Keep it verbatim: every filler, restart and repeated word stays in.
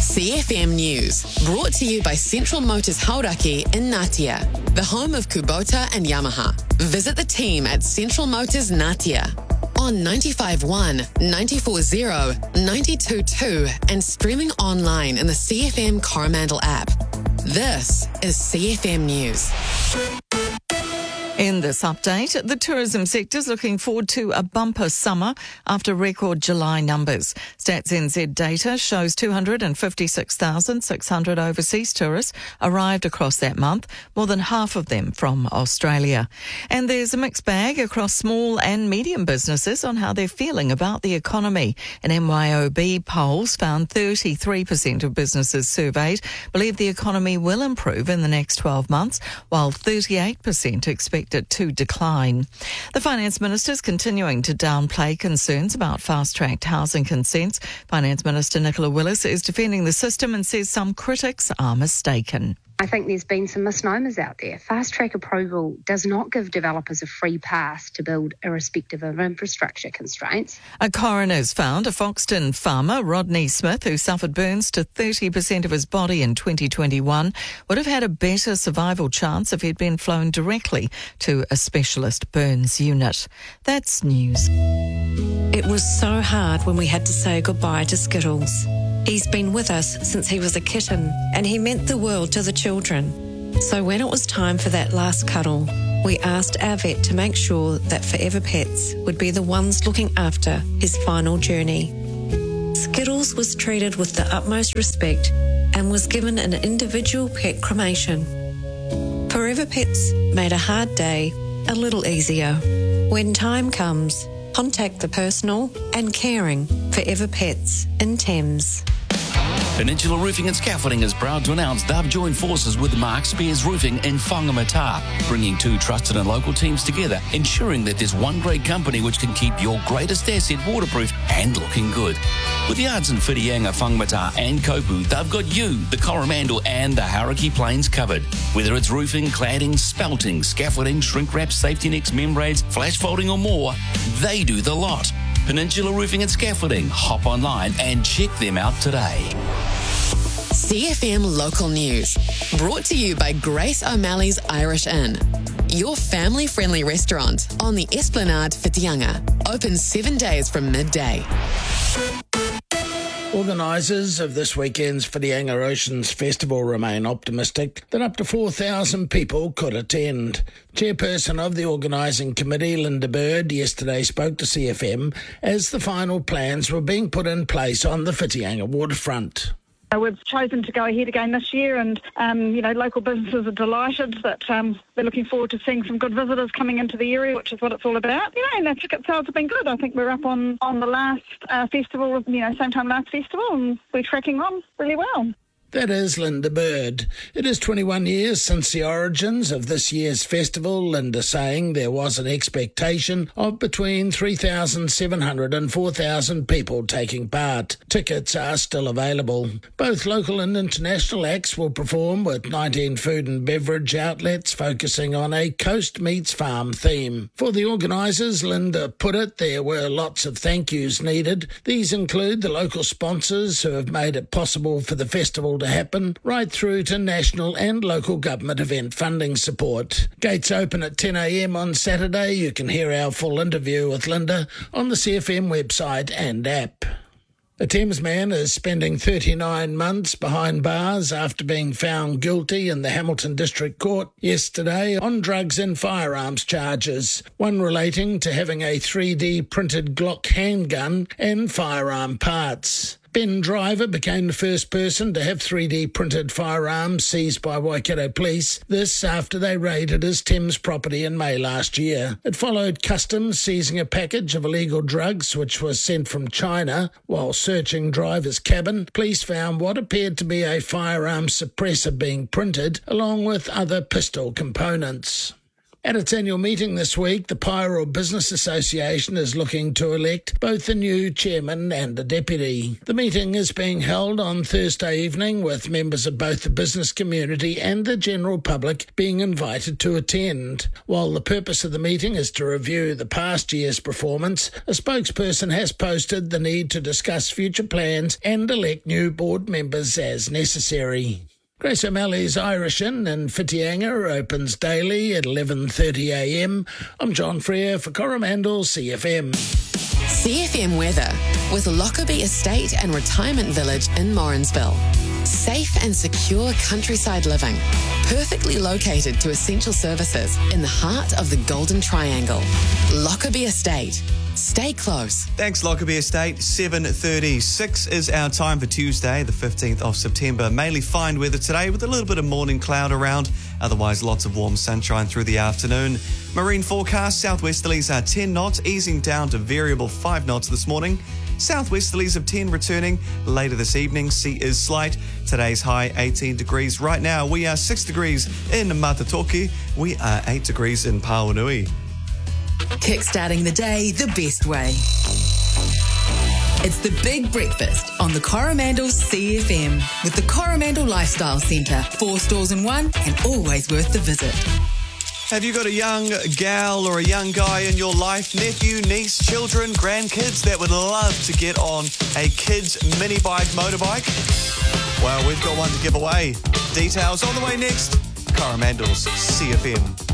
C F M News, brought to you by Central Motors Hauraki in Ngatea, the home of Kubota and Yamaha. Visit the team at Central Motors Ngatea on ninety-five point one, ninety-four point zero, ninety-two point two and streaming online in the C F M Coromandel app. This is C F M News. In this update, the tourism sector is looking forward to a bumper summer after record July numbers. Stats N Z data shows two hundred fifty-six thousand six hundred overseas tourists arrived across that month, more than half of them from Australia. And there's a mixed bag across small and medium businesses on how they're feeling about the economy. An M Y O B polls found thirty-three percent of businesses surveyed believe the economy will improve in the next twelve months, while thirty-eight percent expect it to decline. The Finance Minister is continuing to downplay concerns about fast-tracked housing consents. Finance Minister Nicola Willis is defending the system and says some critics are mistaken. I think there's been some misnomers out there. Fast-track approval does not give developers a free pass to build irrespective of infrastructure constraints. A coroner's found a Foxton farmer, Rodney Smith, who suffered burns to thirty percent of his body in twenty twenty-one, would have had a better survival chance if he'd been flown directly to a specialist burns unit. That's news. It was so hard when we had to say goodbye to Skittles. He's been with us since he was a kitten, and he meant the world to the children. So when it was time for that last cuddle, we asked our vet to make sure that Forever Pets would be the ones looking after his final journey. Skittles was treated with the utmost respect and was given an individual pet cremation. Forever Pets made a hard day a little easier. When time comes, contact the personal and caring Forever Pets in Thames. Peninsula Roofing and Scaffolding is proud to announce they've joined forces with Mark Spears Roofing in Whangamata, bringing two trusted and local teams together, ensuring that there's one great company which can keep your greatest asset waterproof and looking good. With yards in Whitianga, Whangamata and Kopu, they've got you, the Coromandel and the Hauraki Plains covered. Whether it's roofing, cladding, spelting, scaffolding, shrink wrap, safety nets, membranes, flash folding or more, they do the lot. Peninsula Roofing and Scaffolding. Hop online and check them out today. C F M Local News, brought to you by Grace O'Malley's Irish Inn, your family-friendly restaurant on the Esplanade Whitianga. Open seven days from midday. Organisers of this weekend's Whitianga Oceans Festival remain optimistic that up to four thousand people could attend. Chairperson of the organising committee, Linda Bird, yesterday spoke to C F M as the final plans were being put in place on the Whitianga waterfront. We've chosen to go ahead again this year, and um, you know, local businesses are delighted that um, they're looking forward to seeing some good visitors coming into the area, which is what it's all about. You know, and the ticket sales have been good. I think we're up on, on the last uh, festival, you know, same time last festival, and we're tracking on really well. That is Linda Bird. It is twenty-one years since the origins of this year's festival, Linda saying there was an expectation of between three thousand seven hundred and four thousand people taking part. Tickets are still available. Both local and international acts will perform with nineteen food and beverage outlets focusing on a Coast Meets Farm theme. For the organisers, Linda put it, there were lots of thank yous needed. These include the local sponsors who have made it possible for the festival to happen, right through to national and local government event funding support. Gates open at ten a m on Saturday. You can hear our full interview with Linda on the C F M website and app. A Thames man is spending thirty-nine months behind bars after being found guilty in the Hamilton District Court yesterday on drugs and firearms charges, one relating to having a three D printed Glock handgun and firearm parts. Ben Driver became the first person to have three D printed firearms seized by Waikato police, this after they raided his Thames property in May last year. It followed Customs seizing a package of illegal drugs which was sent from China. While searching Driver's cabin, police found what appeared to be a firearm suppressor being printed, along with other pistol components. At its annual meeting this week, the Pyro Business Association is looking to elect both a new chairman and a deputy. The meeting is being held on Thursday evening with members of both the business community and the general public being invited to attend. While the purpose of the meeting is to review the past year's performance, a spokesperson has posted the need to discuss future plans and elect new board members as necessary. Grace O'Malley's Irish Inn in Whitianga opens daily at eleven thirty a m. I'm John Freer for Coromandel C F M. C F M weather with Lockerbie Estate and Retirement Village in Morrinsville. Safe and secure countryside living, perfectly located to essential services in the heart of the Golden Triangle. Lockerbie Estate. Stay close. Thanks, Lockerbie Estate. seven thirty-six is our time for Tuesday, the fifteenth of September. Mainly fine weather today with a little bit of morning cloud around. Otherwise, lots of warm sunshine through the afternoon. Marine forecast, southwesterlies are ten knots, easing down to variable five knots this morning. Southwesterlies of ten returning later this evening. Sea is slight. Today's high eighteen degrees. Right now, we are six degrees in Matatoki. We are eight degrees in Pauanui. Kickstarting the day the best way. It's the Big Breakfast on the Coromandel C F M with the Coromandel Lifestyle Centre. Four stores in one and always worth the visit. Have you got a young gal or a young guy in your life, nephew, niece, children, grandkids that would love to get on a kid's mini bike motorbike? Well, we've got one to give away. Details on the way next. Coromandel's C F M.